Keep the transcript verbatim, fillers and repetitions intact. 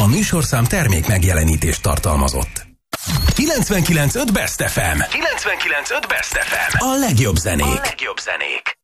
műsorszám termék megjelenítést tartalmazott. kilencvenkilenc pont öt Best ef em. kilencvenkilenc pont öt Best ef em. A legjobb zenék. A legjobb zenék.